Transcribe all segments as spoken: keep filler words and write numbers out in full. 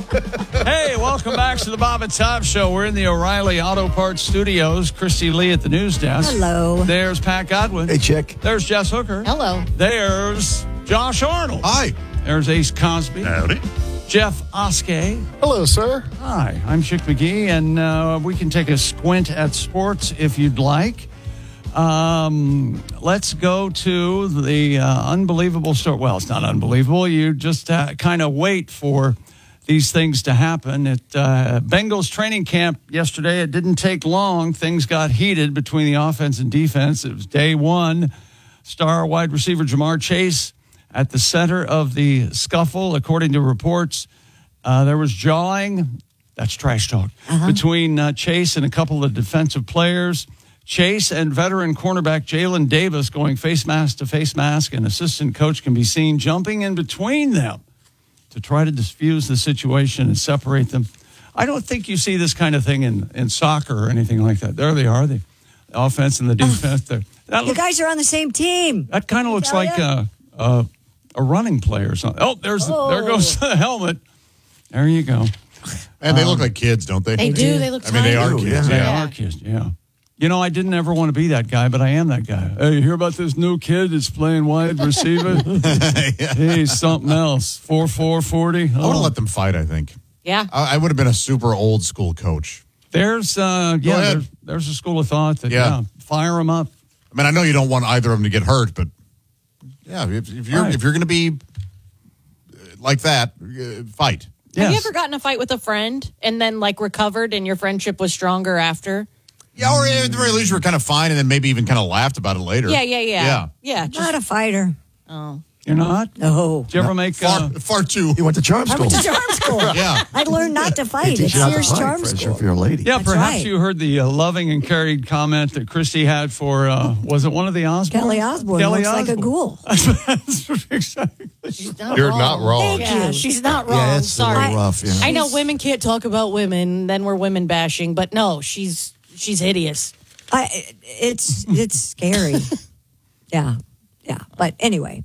Hey, welcome back to the Bob and Tom Show. We're in the O'Reilly Auto Parts Studios. Christy Lee at the news desk. Hello. There's Pat Godwin. Hey, Chick. There's Jess Hooker. Hello. There's Josh Arnold. Hi. There's Ace Cosby. Howdy. Jeff Oskey. Hello, sir. Hi, I'm Chick McGee, and uh, we can take a squint at sports if you'd like. Um, let's go to the uh, unbelievable story. Well, it's not unbelievable. You just uh, kind of wait for these things to happen. At uh, Bengals training camp yesterday, it didn't take long. Things got heated between the offense and defense. It was day one. Star wide receiver Jamar Chase at the center of the scuffle. According to reports, uh, there was jawing. That's trash talk. Uh-huh. Between uh, Chase and a couple of defensive players. Chase and veteran cornerback Jalen Davis going face mask to face mask. An assistant coach can be seen jumping in between them to try to diffuse the situation and separate them. I don't think you see this kind of thing in, in soccer or anything like that. There they are, the offense and the defense. That you looks, guys are on the same team. That kind of looks like uh, uh, a running play or something. Oh, there's Oh. there goes the helmet. There you go. And they um, look like kids, don't they? They do. They look I mean, they are tiny. kids. They Yeah. are kids, yeah. You know, I didn't ever want to be that guy, but I am that guy. Hey, you hear about this new kid that's playing wide receiver? Yeah. He's something else. four four forty. I would have let them fight, I think. Yeah. I, I would have been a super old school coach. There's, uh, yeah, ahead. there's, there's a school of thought that, Yeah. yeah, fire them up. I mean, I know you don't want either of them to get hurt, but yeah, if, if you're Right. if you're going to be like that, uh, fight. Have you Yes. ever gotten in a fight with a friend and then like recovered and your friendship was stronger after? Yeah, or at the very least, you were kind of fine, and then maybe even kind of laughed about it later. Yeah, yeah, yeah. Yeah. Yeah. Just, Not a fighter. oh. You're not? No. Did you ever make, Far, uh, far too. You went to charm I school. went to charm school. Yeah. I learned not to fight. They It's teach you not to Sears fight, Charm Fraser, School. if you're a lady. yeah, That's perhaps right. you heard the uh, loving and carried comment that Christy had for, uh, was it one of the Osbournes? Kelly Osbourne Kelly looks like a Osbourne. ghoul. exactly. She's not You're wrong. not wrong. Thank Yeah, you. she's not wrong. Yeah, it's Sorry. a little rough. Yeah. I know women can't talk about women, then we're women bashing, but no, she's she's hideous. I, it's it's scary. yeah, yeah. But anyway,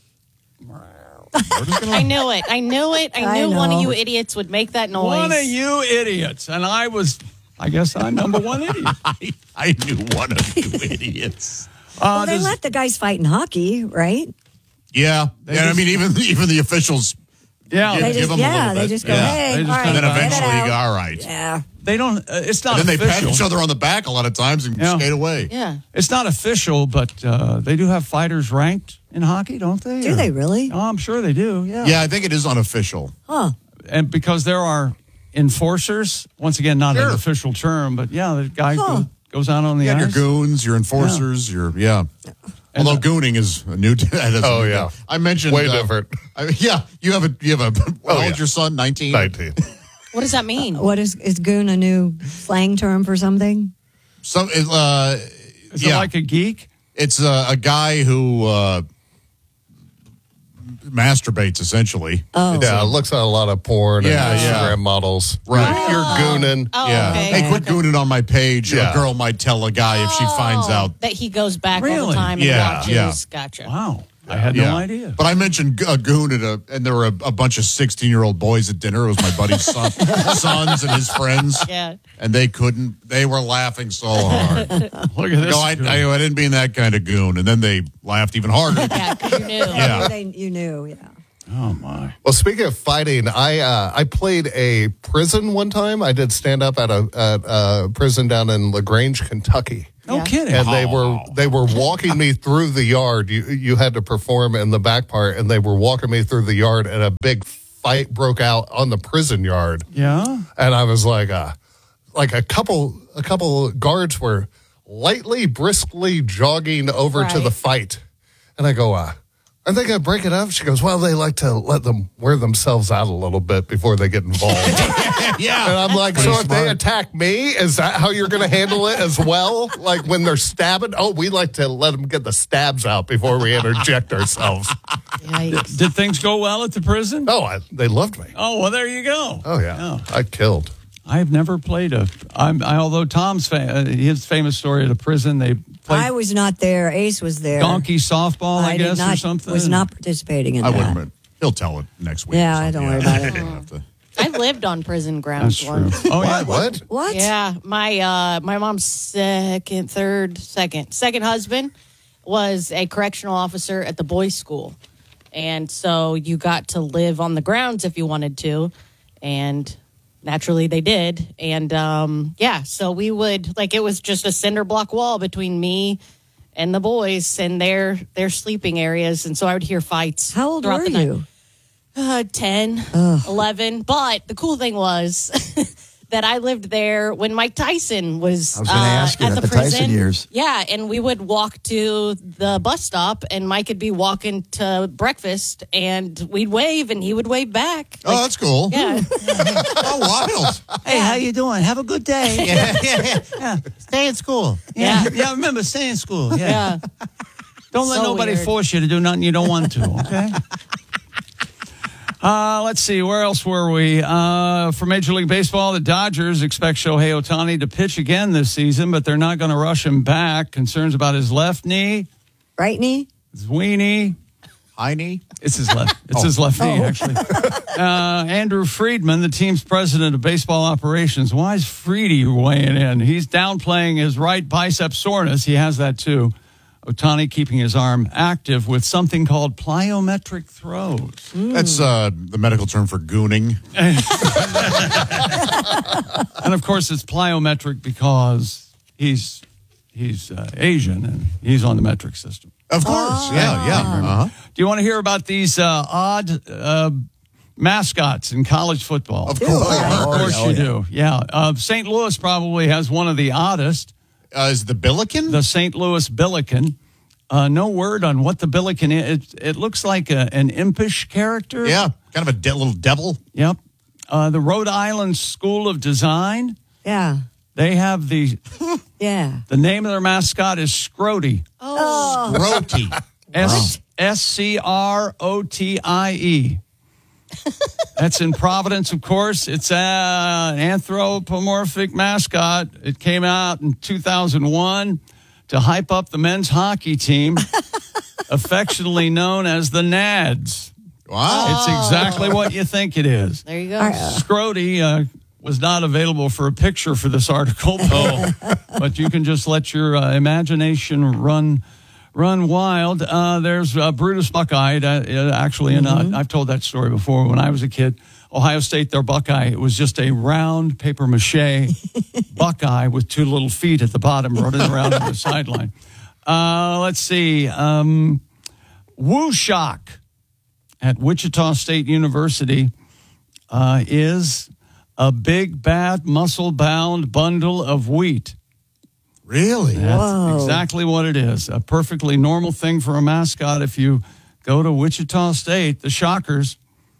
I knew it. I knew it. I I knew one of know. you idiots would make that noise. One of you idiots. And I was, I guess I'm number one idiot. I, I knew one of you idiots. Uh, well, they does- let the guys fight in hockey, right? Yeah. They And I just- mean, even even the officials. yeah, Give- They give just them a yeah, little they bit. just go, Yeah. hey, They just all right, kinda- And then get it eventually you go, out. all right. Yeah. they don't, uh, it's not And then they pat official. each other on the back a lot of times and Yeah. skate away. Yeah. It's not official, but uh, they do have fighters ranked in hockey, don't they? Do Or- they really? Oh, I'm sure they do. Yeah. Yeah, I think it is unofficial. Huh. And because there are enforcers, once again, not Sure. an official term, but yeah, the guy Huh. go, goes out on the Yeah, your ice. goons, your enforcers, your yeah. And, Although uh, gooning is a new. that is a Oh, new yeah. thing. I mentioned Way uh, different. I, yeah, you have a you have a. How Oh, old's yeah. your son? Nineteen. nineteen. What does that mean? What is is goon a new slang term for something? Some uh, Is yeah, it like a geek? it's uh, a guy who uh, masturbates essentially. Oh. Yeah, looks at a lot of porn Yeah, and Instagram yeah. models. Right. You're, you're gooning. Oh, yeah. okay. Hey, quit gooning on my page. Yeah. A girl might tell a guy if she finds Oh, out. that he goes back all Really? the time and Yeah, watches. yeah. Gotcha. Wow. I had Yeah. no idea. But I mentioned a goon at a, and there were a, a bunch of sixteen-year-old boys at dinner. It was my buddy's son, sons and his friends. Yeah. And they couldn't, they were laughing so hard. Look at this. No, I, I, I didn't mean that kind of goon. And then they laughed even harder. Yeah, 'cause you knew. Yeah. They, you knew, yeah. Oh, my. Well, speaking of fighting, I uh, I played a prison one time. I did stand up at a, at a prison down in LaGrange, Kentucky. No Yeah. kidding. And they were Oh. they were walking me through the yard. You you had to perform in the back part, and they were walking me through the yard, and a big fight broke out on the prison yard. Yeah? And I was like, uh, like a couple a couple guards were lightly, briskly jogging over to Right. the fight, and I go, uh, are they going to break it up? She goes, well, they like to let them wear themselves out a little bit before they get involved. Yeah. And I'm like, Pretty so if they smart. attack me, is that how you're going to handle it as well? Like when they're stabbing? Oh, we like to let them get the stabs out before we interject ourselves. Yikes. Did things go well at the prison? Oh, I, they loved me. Oh, well, there you go. Oh, yeah. I killed. I've never played a. I'm, I, although Tom's fa- uh, his famous story at a prison, they played I was not there. Ace was there. donkey softball, I, I guess, did not, or something. was not participating in I that. wouldn't. He'll tell it next week. Yeah, or I don't something. worry about You it. don't have to- I lived on prison grounds That's true. once. Oh, yeah. What? What? Yeah, my uh, my mom's second, third, second, second husband was a correctional officer at the boys' school, and so you got to live on the grounds if you wanted to, and naturally they did, and um, yeah, so we would like it was just a cinder block wall between me and the boys and their their sleeping areas, and so I would hear fights. How old throughout were the night. you? Uh, ten, eleven. But the cool thing was that I lived there when Mike Tyson was, I was gonna uh, ask you at that, the, the Tyson prison. years. Yeah, and we would walk to the bus stop, and Mike would be walking to breakfast, and we'd wave, and he would wave back. Oh, that's cool. Yeah. Oh, wild. Hey, how you doing? Have a good day. Yeah, yeah, yeah. Stay in school. Yeah. Yeah, remember, stay in school. Yeah. Yeah. Don't let So nobody weird. force you to do nothing you don't want to, okay? Uh, let's see, where else were we? Uh, for Major League Baseball, the Dodgers expect Shohei Ohtani to pitch again this season, but they're not going to rush him back. Concerns about his left knee, Right knee? his weenie. Heine? It's his left. It's his left knee, actually. Uh, Andrew Friedman, the team's president of baseball operations. Why is Freedy weighing in? He's downplaying his right bicep soreness. He has that too. Ohtani keeping his arm active with something called plyometric throws. That's uh, the medical term for gooning. And of course, it's plyometric because he's he's uh, Asian and he's on the metric system. Of course. Yeah, yeah. Uh-huh. Do you want to hear about these uh, odd uh, mascots in college football? Of course. Of course Oh, you yeah. do. Yeah. Uh, Saint Louis probably has one of the oddest. Uh, is the Billiken? The Saint Louis Billiken. Uh, no word on what the Billiken is. It, it looks like a, an impish character. yeah, kind of a de- little devil. Yep. Uh, the Rhode Island School of Design. Yeah. They have the Yeah. the name of their mascot is Scroty. Oh. Roti. S S C R O T I E. That's in Providence, of course. It's uh, an anthropomorphic mascot. It came out in two thousand one to hype up the men's hockey team, affectionately known as the Nads. Wow. It's exactly what you think it is. There you go. Scroty uh, was not available for a picture for this article, but, but you can just let your uh, imagination run run wild. Uh, there's uh, Brutus Buckeye, uh, actually, and uh, I've told that story before. When I was a kid, Ohio State, their Buckeye, it was just a round paper mache Buckeye with two little feet at the bottom running around on the sideline. Uh, let's see. Um, Woo Shock at Wichita State University uh, is a big, bad, muscle-bound bundle of wheat. Really? That's Whoa. exactly what it is. A perfectly normal thing for a mascot. If you go to Wichita State, the Shockers.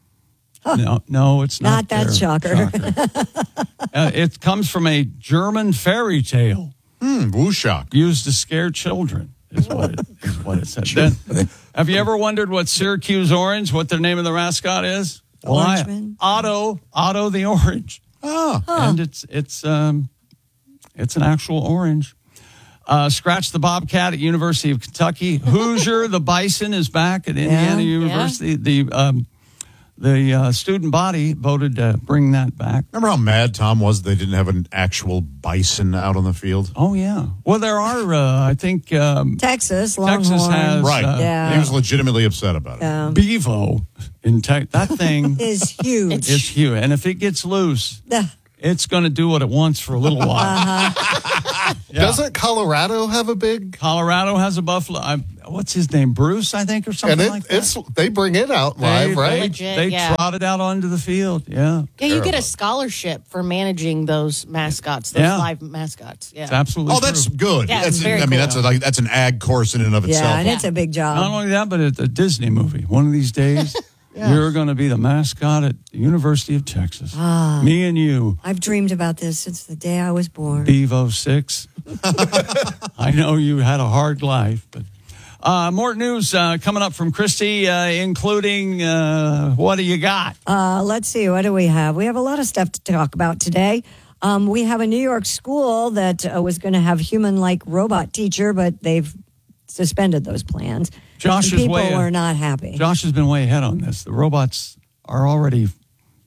No, no, it's not. Not that their shocker. uh, it comes from a German fairy tale Hmm, Wooshok. used to scare children. Is what it, is what it said. Then, have you ever wondered what Syracuse Orange, what their name of the mascot is? Why? Orangeman? Otto, Otto the Orange. Oh. And it's it's um, it's an actual orange. Uh, Scratch the Bobcat at University of Kentucky. Hoosier the Bison is back at Indiana Yeah. University. The um, the uh, student body voted to bring that back. Remember how mad Tom was they didn't have an actual bison out on the field? Oh yeah. Well, there are. Uh, I think um, Texas, Longhorn. Texas has Right. uh, Yeah. He was legitimately upset about it. Um, Bevo in Texas. That thing is huge. is huge, and if it gets loose, Ugh. it's going to do what it wants for a little while. Uh-huh. Yeah. Doesn't Colorado have a big? Colorado has a buffalo. I, what's his name? Bruce, I think, or something And it, like that. it's they bring it out They- live, they, right? Legit, They yeah. trot it out onto the field. Yeah, Yeah, you get a scholarship for managing those mascots, those Yeah. live mascots. Yeah. it's absolutely Oh, that's true. good. Yeah, that's, it's very I mean, cool. that's a, like, that's an ag course in and of Yeah, itself. and it's a big Not job. only that, but it's a Disney movie. One of these days, you're going to be the mascot at the University of Texas. Ah. Me and you, I've dreamed about this since the day I was born. Bevo Six. I know you had a hard life, but uh, more news uh, coming up from Christy, uh, including uh, what do you got? Uh, let's see, what do we have? We have a lot of stuff to talk about today. Um, we have a New York school that uh, was going to have human-like robot teacher, but they've suspended those plans. Josh And is people way are not happy. Josh has been way ahead on this. The robots are already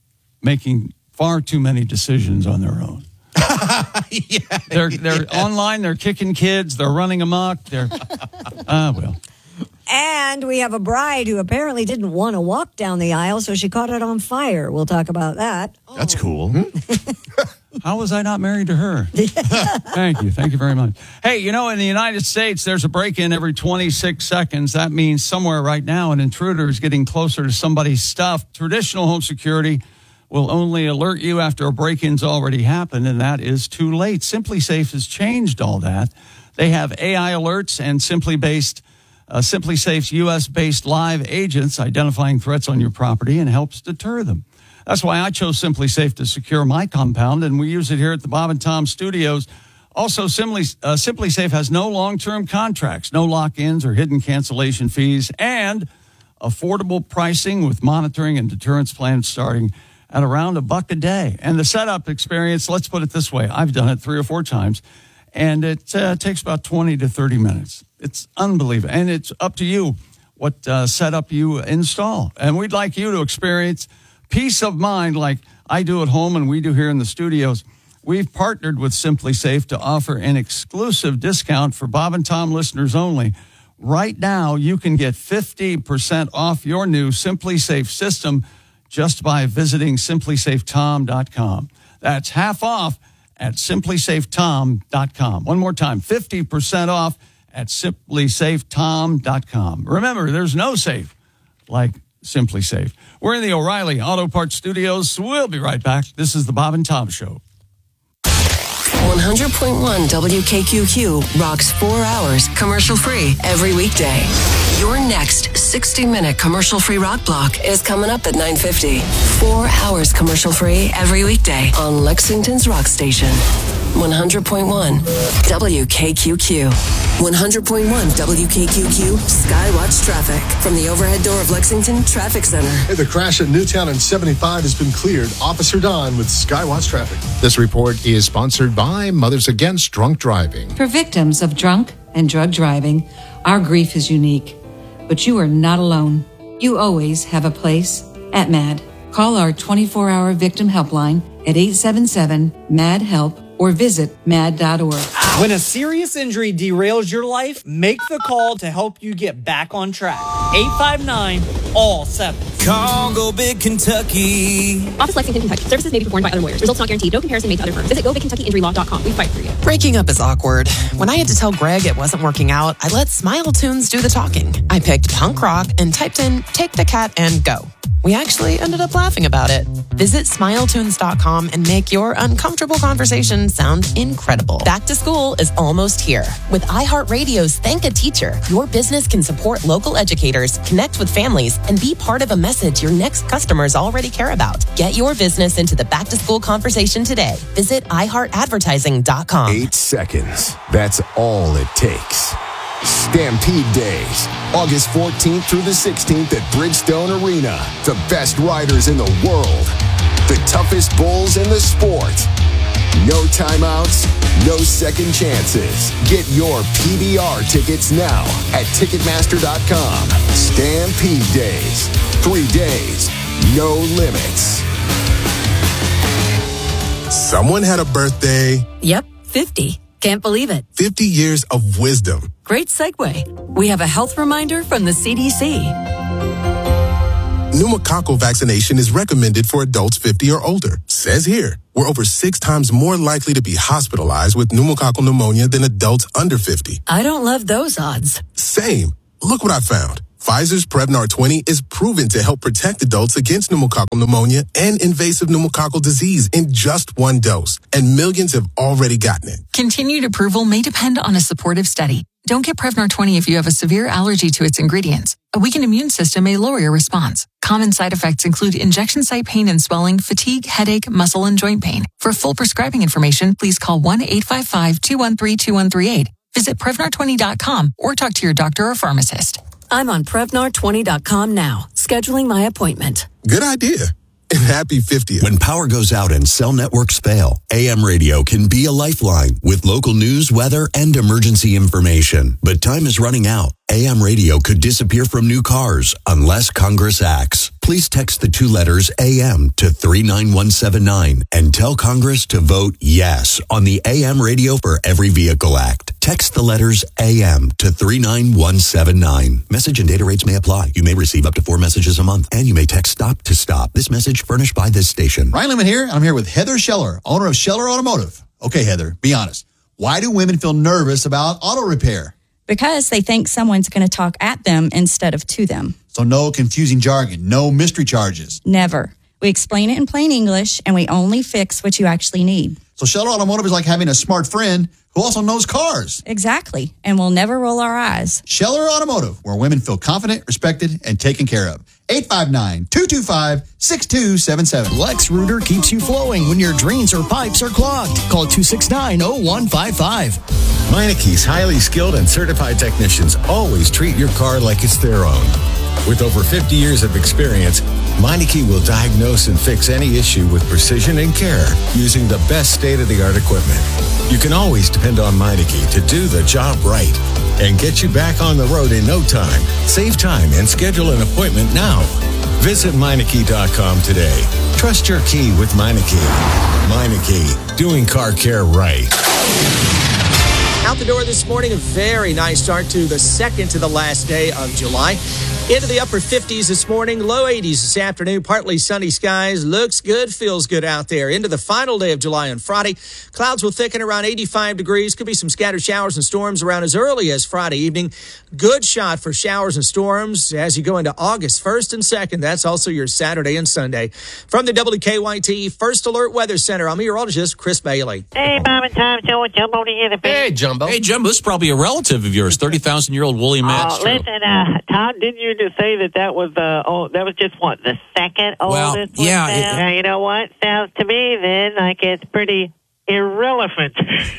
making far too many decisions on their own. yeah, They're they're yeah. online. They're kicking kids. They're running amok. They're ah well. And we have a bride who apparently didn't want to walk down the aisle, so she caught it on fire. We'll talk about that. That's cool. How was I not married to her? Thank you. Thank you very much. Hey, you know, in the United States, there's a break-in every twenty-six seconds. That means somewhere right now an intruder is getting closer to somebody's stuff. Traditional home security will only alert you after a break-in's already happened, and that is too late. Simply Safe has changed all that. They have A I alerts and Simply based Uh, Simply Safe's U S-based live agents identifying threats on your property and helps deter them. That's why I chose Simply Safe to secure my compound, and we use it here at the Bob and Tom Studios. Also, Simply, uh, Simply Safe has no long-term contracts, no lock-ins or hidden cancellation fees, and affordable pricing with monitoring and deterrence plans starting at around a buck a day. And the setup experience, let's put it this way, I've done it three or four times, and it uh, takes about twenty to thirty minutes. It's unbelievable. And it's up to you what uh, setup you install. And we'd like you to experience peace of mind like I do at home and we do here in the studios. We've partnered with Simply Safe to offer an exclusive discount for Bob and Tom listeners only. Right now, you can get fifty percent off your new Simply Safe system just by visiting simply safe tom dot com. That's half off at simply safe tom dot com. One more time, fifty percent off at simply safe tom dot com. Remember, there's no safe like Simply Safe. We're in the O'Reilly Auto Parts Studios. We'll be right back. This is the Bob and Tom Show. one hundred point one W K Q Q rocks four hours commercial-free every weekday. Your next sixty-minute commercial-free rock block is coming up at nine fifty. Four hours commercial-free every weekday on Lexington's rock station. one hundred point one W K Q Q. one hundred point one W K Q Q Skywatch traffic from the overhead door of Lexington Traffic Center. Hey, the crash at Newtown and seventy-five has been cleared. Officer Don with Skywatch traffic. This report is sponsored by Mothers Against Drunk Driving. For victims of drunk and drug driving, our grief is unique. But you are not alone. You always have a place at MAD. Call our twenty-four hour victim helpline at eight seven seven, M A D, HELP or visit mad dot org. When a serious injury derails your life, make the call to help you get back on track. eight five nine, all seven. Call Go Big Kentucky. Office Lexington, Kentucky. Services may be performed by other lawyers. Results not guaranteed. No comparison made to other firms. Visit go big kentucky injury law dot com. We fight for you. Breaking up is awkward. When I had to tell Greg it wasn't working out, I let Smile Tunes do the talking. I picked punk rock and typed in Take the Cat and Go. We actually ended up laughing about it. Visit smile tunes dot com and make your uncomfortable conversation sound incredible. Back to school is almost here. With iHeartRadio's Thank a Teacher, your business can support local educators, connect with families, and be part of a message your next customers already care about. Get your business into the back to school conversation today. Visit i heart advertising dot com. Eight seconds. That's all it takes. Stampede Days, August fourteenth through the sixteenth at Bridgestone Arena. The best riders in the world. The toughest bulls in the sport. No timeouts, no second chances. Get your P B R tickets now at ticketmaster dot com. Stampede Days. Three days, no limits. Someone had a birthday. Yep, fifty. Can't believe it. fifty years of wisdom. Great segue. We have a health reminder from the C D C. Pneumococcal vaccination is recommended for adults fifty or older. Says here, we're over six times more likely to be hospitalized with pneumococcal pneumonia than adults under fifty. I don't love those odds. Same. Look what I found. Pfizer's Prevnar twenty is proven to help protect adults against pneumococcal pneumonia and invasive pneumococcal disease in just one dose, and millions have already gotten it. Continued approval may depend on a supportive study. Don't get Prevnar twenty if you have a severe allergy to its ingredients. A weakened immune system may lower your response. Common side effects include injection site pain and swelling, fatigue, headache, muscle, and joint pain. For full prescribing information, please call one eight five five, two one three, two one three eight. Visit Prevnar twenty dot com or talk to your doctor or pharmacist. I'm on Prevnar twenty dot com now, scheduling my appointment. Good idea. And happy fiftieth. When power goes out and cell networks fail, A M radio can be a lifeline with local news, weather, and emergency information. But time is running out. A M radio could disappear from new cars unless Congress acts. please text the two letters A M to three nine one seven nine and tell Congress to vote yes on the A M Radio for Every Vehicle Act. Text the letters A M to three nine one seven nine. Message and data rates may apply. You may receive up to four messages a month, and you may text STOP to STOP. This message furnished by this station. Ryan Lehman here, and I'm here with Heather Scheller, owner of Scheller Automotive. Okay, Heather, be honest. Why do women feel nervous about auto repair? Because they think someone's going to talk at them instead of to them. So no confusing jargon, no mystery charges. Never. We explain it in plain English, and we only fix what you actually need. So Scheller Automotive is like having a smart friend who also knows cars. Exactly. And we'll never roll our eyes. Scheller Automotive, where women feel confident, respected, and taken care of. eight five nine, two two five, six two seven seven. Lex Rooter keeps you flowing when your drains or pipes are clogged. Call two six nine, zero one five five. Meineke's highly skilled and certified technicians always treat your car like it's their own. With over fifty years of experience, Meineke will diagnose and fix any issue with precision and care using the best state-of-the-art equipment. You can always depend on Meineke to do the job right and get you back on the road in no time. Save time and schedule an appointment now. Visit Meineke dot com today. Trust your key with Meineke. Meineke, doing car care right. Out the door this morning, a very nice start to the second to the last day of July. Into the upper fifties this morning, low eighties this afternoon, partly sunny skies. Looks good, feels good out there. Into the final day of July on Friday, clouds will thicken around eighty-five degrees. Could be some scattered showers and storms around as early as Friday evening. Good shot for showers and storms as you go into August first and second. That's also your Saturday and Sunday. From the W K Y T First Alert Weather Center, I'm meteorologist Chris Bailey. Hey, Bob and Tom, Joe, Jumbo to hear the Hey, Jumbo. Hey, Jumbo, this is probably a relative of yours, thirty thousand year old woolly Matt. Oh, listen, uh, Tom, didn't you just say that that was the oh, that was just what the second Well, oldest? one yeah, now? it- Now, you know what? Sounds to me then like it's pretty irrelevant.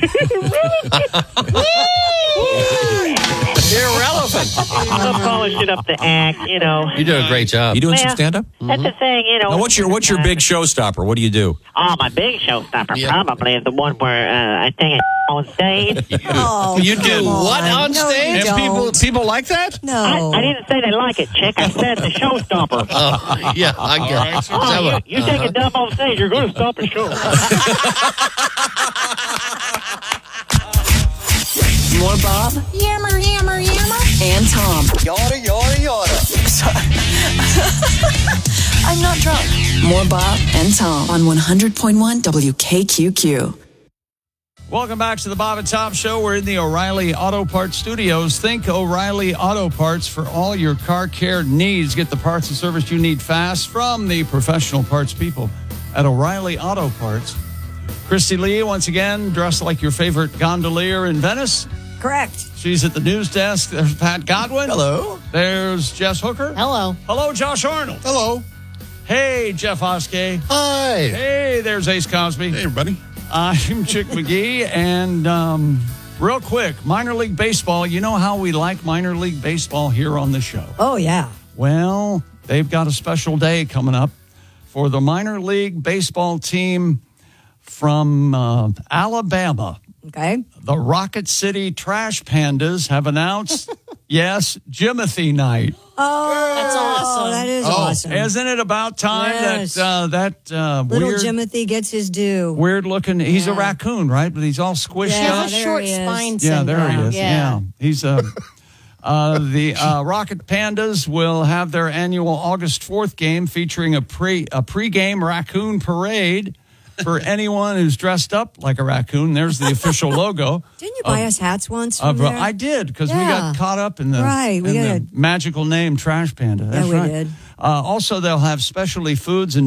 Irrelevant. I'm polishing up the act, you know. You do a great job. You doing some Well, stand-up? That's the thing, you know. Now, what's your what's your big showstopper? What do you do? Oh, my big showstopper probably is the one where uh, I think on stage. Oh, You do come what on. on No, stage? you And people- people like that? No. I, I didn't say they like it, chick. I said the showstopper. Oh, yeah, I All get right. it. Oh, you, you take a dump on stage, you're going to stop the show. More Bob Yammer, yammer, yammer. and Tom. Yada, yada, yada. Sorry. I'm not drunk. More Bob and Tom on one hundred point one W K Q Q. Welcome back to the Bob and Tom Show. We're in the O'Reilly Auto Parts Studios. Think O'Reilly Auto Parts for all your car care needs. Get the parts and service you need fast from the professional parts people at O'Reilly Auto Parts. Christy Lee, once again, dressed like your favorite gondolier in Venice. Correct. She's at the news desk. There's Pat Godwin. Hello. There's Jess Hooker. Hello. Hello, Josh Arnold. Hello. Hey, Jeff Oskey. Hi. Hey, there's Ace Cosby. Hey, everybody. I'm Chick McGee, and um, real quick, minor league baseball. You know how we like minor league baseball here on the show. Oh, yeah. Well, they've got a special day coming up for the minor league baseball team from uh, Alabama. Okay. The Rocket City Trash Pandas have announced, yes, Jimothy Night. Oh, That's awesome. That is Oh, awesome. Isn't it about time Yes. that uh, that uh, Little weird, Timothy gets his due. weird looking? He's a Yeah. raccoon, right? But he's all squished Yeah, up. there Short he is. spine Yeah, syndrome. there he is. Yeah, Yeah. he's uh, uh, the uh, Rocket Pandas will have their annual August fourth game featuring a pre a pregame raccoon parade for anyone who's dressed up like a raccoon. There's the official logo. Didn't you buy of- us hats once from of, there? I did because we Yeah. got caught up in the, Right, we in the did. magical name Trash Panda. That's we right. did. Uh, also, they'll have specialty foods and